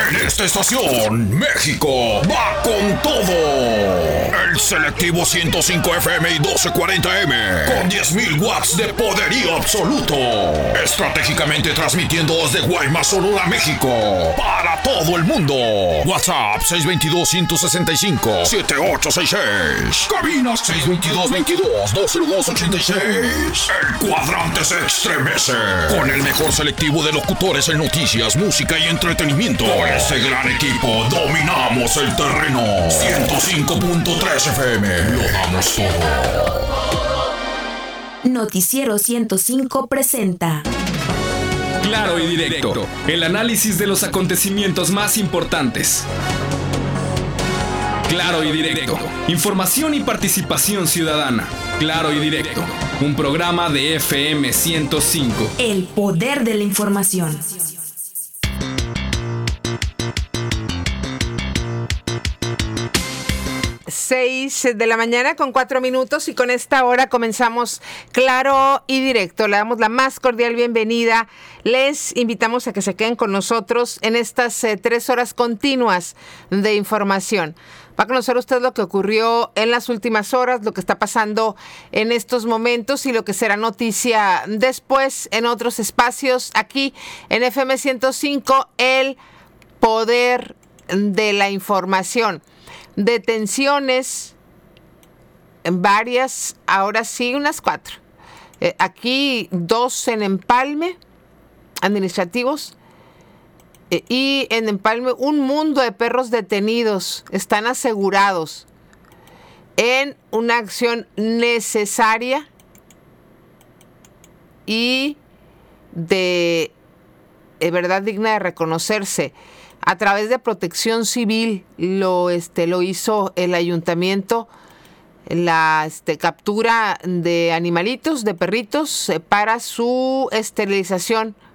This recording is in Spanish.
En esta estación, México va con todo. El selectivo 105 FM y 1240M, con 10.000 watts de poderío absoluto. Estratégicamente transmitiendo desde Guaymas, Sonora, México, para todo el mundo. WhatsApp 622-165-7866. Cabina 622-22-20286. El cuadrante se estremece con el mejor selectivo de locutores en noticias, música y entretenimiento. Con este gran equipo dominamos el terreno. 105.3 FM, lo damos todo. Noticiero 105 presenta Claro y Directo, el análisis de los acontecimientos más importantes. Claro y Directo, información y participación ciudadana. Claro y Directo, un programa de FM 105. El poder de la información. 6:04 a.m. y con esta hora comenzamos Claro y Directo. Le damos la más cordial bienvenida. Les invitamos a que se queden con nosotros en estas 3 horas continuas de información. Va a conocer usted lo que ocurrió en las últimas horas, lo que está pasando en estos momentos y lo que será noticia después en otros espacios aquí en FM 105, el poder de la información. Detenciones, varias, ahora sí, unas 4. Aquí 2 en Empalme, administrativos, y en Empalme un mundo de perros detenidos están asegurados en una acción necesaria y de verdad digna de reconocerse. A través de Protección Civil lo hizo el ayuntamiento, la captura de animalitos, de perritos, para su esterilización